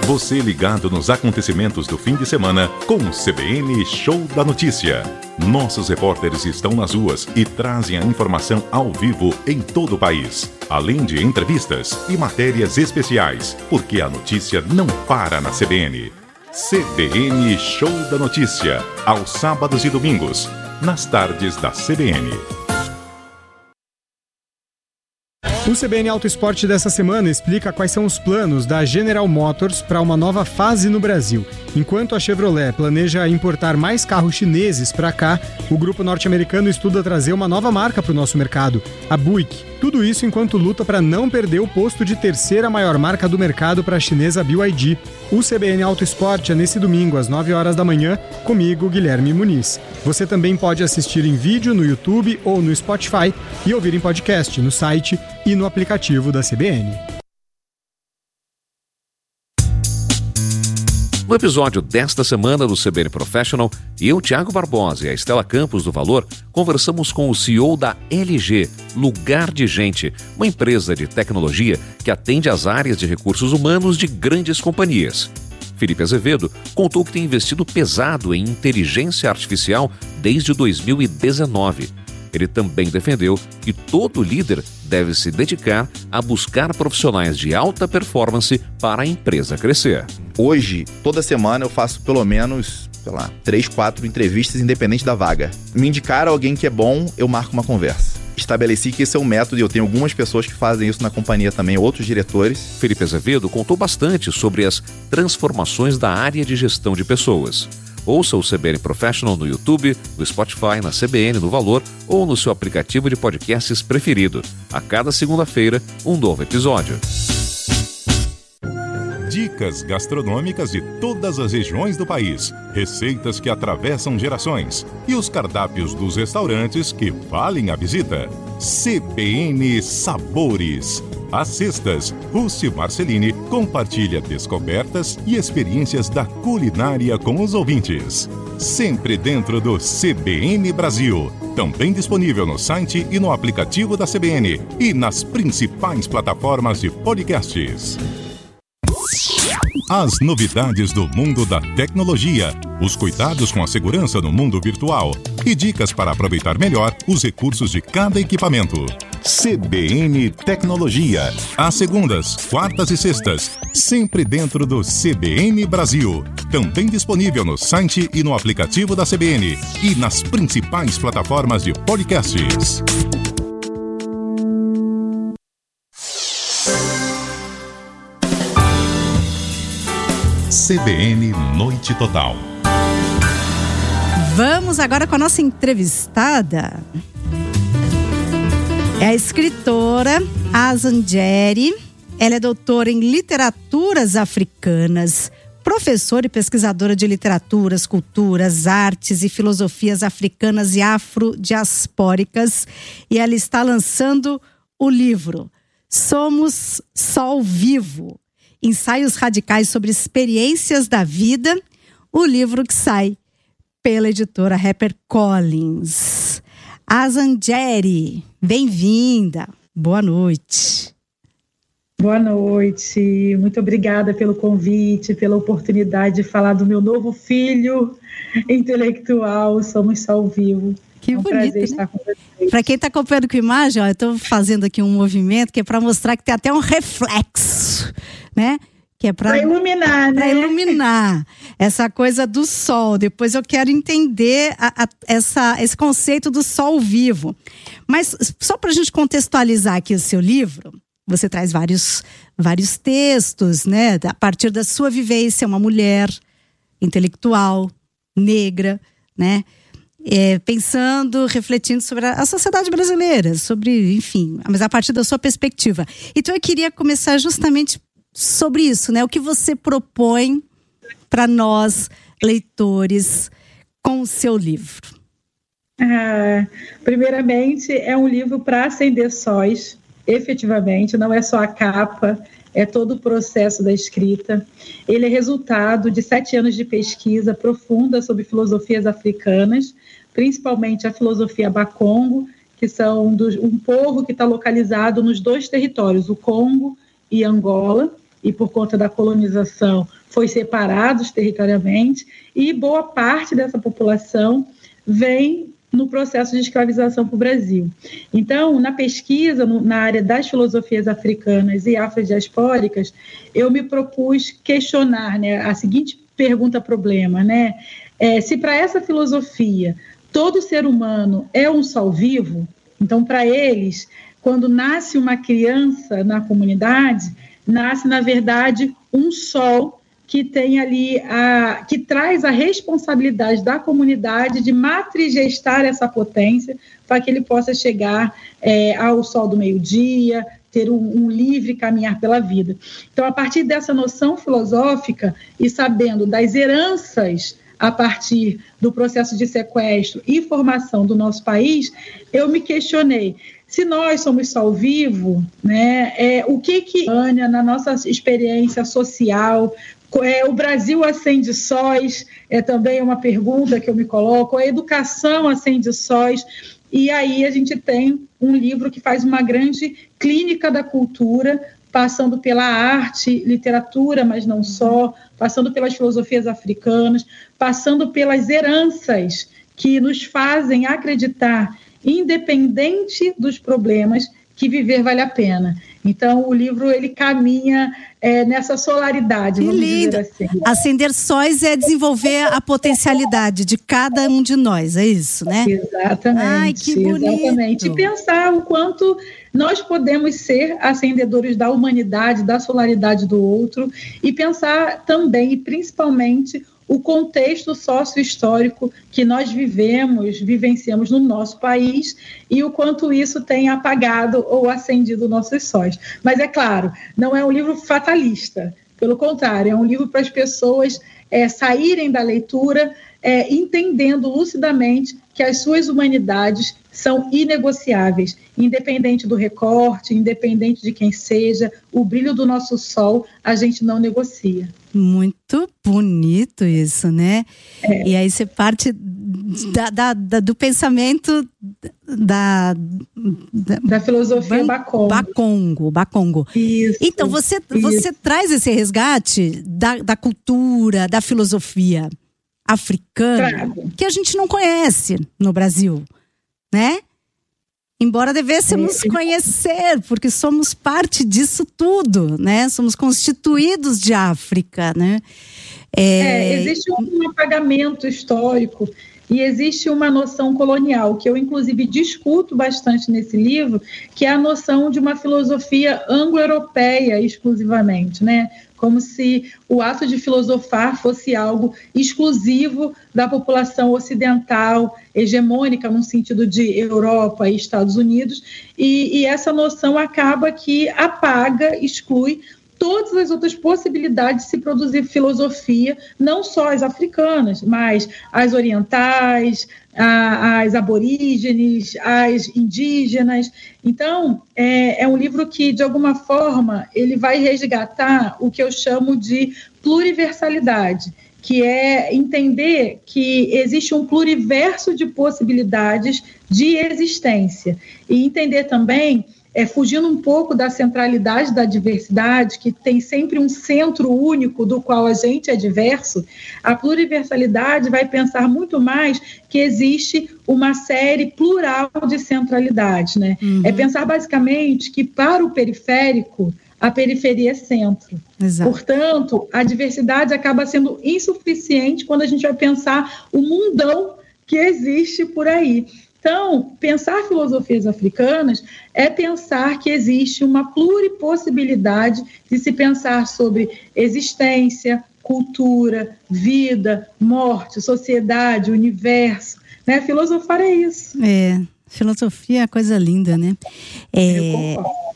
Você ligado nos acontecimentos do fim de semana com o CBN Show da Notícia. Nossos repórteres estão nas ruas e trazem a informação ao vivo em todo o país. Além de entrevistas e matérias especiais, porque a notícia não para na CBN. CBN Show da Notícia, aos sábados e domingos, nas tardes da CBN. O CBN Auto Esporte dessa semana explica quais são os planos da General Motors para uma nova fase no Brasil. Enquanto a Chevrolet planeja importar mais carros chineses para cá, o grupo norte-americano estuda trazer uma nova marca para o nosso mercado, a Buick. Tudo isso enquanto luta para não perder o posto de terceira maior marca do mercado para a chinesa BYD. O CBN Auto Esporte é nesse domingo, às 9 horas da manhã, comigo, Guilherme Muniz. Você também pode assistir em vídeo no YouTube ou no Spotify e ouvir em podcast no site e no aplicativo da CBN. No episódio desta semana do CBN Professional, eu, Thiago Barbosa e a Estela Campos do Valor, conversamos com o CEO da LG, Lugar de Gente, uma empresa de tecnologia que atende às áreas de recursos humanos de grandes companhias. Felipe Azevedo contou que tem investido pesado em inteligência artificial desde 2019. Ele também defendeu que todo líder deve se dedicar a buscar profissionais de alta performance para a empresa crescer. Hoje, toda semana eu faço pelo menos, 3, 4 entrevistas independente da vaga. Me indicar alguém que é bom, eu marco uma conversa. Estabeleci que esse é um método e eu tenho algumas pessoas que fazem isso na companhia também, outros diretores. Felipe Azevedo contou bastante sobre as transformações da área de gestão de pessoas. Ouça o CBN Professional no YouTube, no Spotify, na CBN, no Valor ou no seu aplicativo de podcasts preferido. A cada segunda-feira, um novo episódio. Dicas gastronômicas de todas as regiões do país, receitas que atravessam gerações e os cardápios dos restaurantes que valem a visita. CBN Sabores. Às sextas, Rússio Marcelini compartilha descobertas e experiências da culinária com os ouvintes. Sempre dentro do CBN Brasil. Também disponível no site e no aplicativo da CBN e nas principais plataformas de podcasts. As novidades do mundo da tecnologia, os cuidados com a segurança no mundo virtual e dicas para aproveitar melhor os recursos de cada equipamento. CBN Tecnologia, às segundas, quartas e sextas, sempre dentro do CBN Brasil. Também disponível no site e no aplicativo da CBN e nas principais plataformas de podcasts. CBN Noite Total. Vamos agora com a nossa entrevistada. É a escritora Azan Jeri. Ela é doutora em literaturas africanas, professora e pesquisadora de literaturas, culturas, artes e filosofias africanas e afrodiaspóricas. E ela está lançando o livro Somos Sol Vivo, Ensaios Radicais sobre Experiências da Vida, o livro que sai pela editora HarperCollins. Azan Jeri, bem-vinda, boa noite. Boa noite, muito obrigada pelo convite, pela oportunidade de falar do meu novo filho intelectual, Somos Sol Vivo. Que bonito, prazer, né? Estar com vocês. Para quem está acompanhando com imagem, eu estou fazendo aqui um movimento que é para mostrar que tem até um reflexo, né? Que é para iluminar, né? Para iluminar essa coisa do sol. Depois eu quero entender esse conceito do sol vivo. Mas só para a gente contextualizar aqui o seu livro, você traz vários textos, né? A partir da sua vivência, uma mulher intelectual, negra, né? Pensando, refletindo sobre a sociedade brasileira, sobre, enfim, mas a partir da sua perspectiva. Então eu queria começar justamente sobre isso, né? O que você propõe para nós, leitores, com o seu livro? Primeiramente, é um livro para acender sóis, efetivamente, não é só a capa, é todo o processo da escrita. Ele é resultado de 7 anos de pesquisa profunda sobre filosofias africanas, principalmente a filosofia Bakongo, que são um povo que está localizado nos 2 territórios, o Congo e Angola, e por conta da colonização foi separados territorialmente, e boa parte dessa população vem no processo de escravização para o Brasil. Então, na pesquisa, na área das filosofias africanas e afrodiaspóricas, eu me propus questionar, né, a seguinte pergunta-problema, né? Se para essa filosofia todo ser humano é um sol vivo, então, para eles, quando nasce uma criança na comunidade, nasce, na verdade, um sol que tem ali que traz a responsabilidade da comunidade de matrigestar essa potência para que ele possa chegar ao sol do meio-dia, ter um livre caminhar pela vida. Então, a partir dessa noção filosófica e sabendo das heranças a partir do processo de sequestro e formação do nosso país, eu me questionei, se nós somos sol vivo, né, o que na nossa experiência social, o Brasil acende sóis, também uma pergunta que eu me coloco, a educação acende sóis, e aí a gente tem um livro que faz uma grande clínica da cultura, passando pela arte, literatura, mas não só, passando pelas filosofias africanas, passando pelas heranças que nos fazem acreditar, independente dos problemas, que viver vale a pena. Então, o livro, ele caminha nessa solaridade, vamos dizer assim. Acender sóis é desenvolver a potencialidade de cada um de nós, é isso, né? Exatamente. Ai, que bonito. Exatamente. E pensar o quanto nós podemos ser acendedores da humanidade, da solaridade do outro, e pensar também, e principalmente, o contexto sócio-histórico que nós vivenciamos no nosso país e o quanto isso tem apagado ou acendido nossos sóis. Mas, é claro, não é um livro fatalista, pelo contrário, é um livro para as pessoas saírem da leitura entendendo lucidamente que as suas humanidades são inegociáveis, independente do recorte, independente de quem seja, o brilho do nosso sol a gente não negocia. Muito bonito isso, né? E aí você parte do pensamento da filosofia Bakongo. Isso, então você traz esse resgate da cultura, da filosofia africana, que a gente não conhece no Brasil, né? Embora devêssemos conhecer, porque somos parte disso tudo, né? Somos constituídos de África, né? Existe um apagamento histórico e existe uma noção colonial, que eu inclusive discuto bastante nesse livro, que é a noção de uma filosofia anglo-europeia exclusivamente, né? Como se o ato de filosofar fosse algo exclusivo da população ocidental, hegemônica no sentido de Europa e Estados Unidos, e essa noção acaba que apaga, exclui todas as outras possibilidades de se produzir filosofia, não só as africanas, mas as orientais, as aborígenes, as indígenas. Então, é um livro que, de alguma forma, ele vai resgatar o que eu chamo de pluriversalidade, que é entender que existe um pluriverso de possibilidades de existência. E entender também, fugindo um pouco da centralidade da diversidade, que tem sempre um centro único do qual a gente é diverso, a pluriversalidade vai pensar muito mais que existe uma série plural de centralidades, né? É pensar basicamente que para o periférico, a periferia é centro. Exato. Portanto, a diversidade acaba sendo insuficiente quando a gente vai pensar o mundão que existe por aí. Então, pensar filosofias africanas é pensar que existe uma pluripossibilidade de se pensar sobre existência, cultura, vida, morte, sociedade, universo, né? Filosofar é isso. Filosofia é coisa linda, né? Eu concordo.